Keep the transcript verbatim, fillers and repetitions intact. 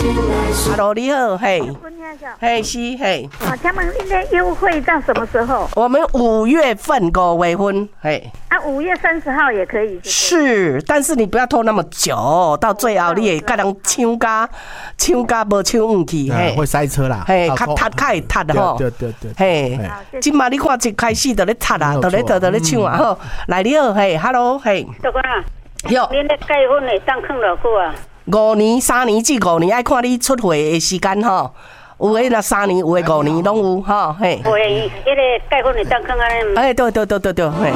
Hello， 你好，嘿，嘿是嘿。 哦，他们应该优惠到什么时候？ 我们五月份五月份，嘿。 啊，五月三十号也可以。 是，但是你不要拖那么久，到最后你会甲人抢甲抢甲无抢唔去，嘿， 会塞车啦， 嘿，较塌较会塌的吼， 对对对， 嘿，今嘛你看一开始就咧塌啊，就咧就就咧抢啊，吼，来你好，嘿 ，Hello， 嘿， 大哥啊， 哟， 恁咧结婚会当放偌久啊？ 五年、三年至五年，爱看你出货的时间吼。有诶，那三年，有诶五年拢有吼，嘿。 会，迄个结婚会当放安尼？ 哎，对对对对对，嘿。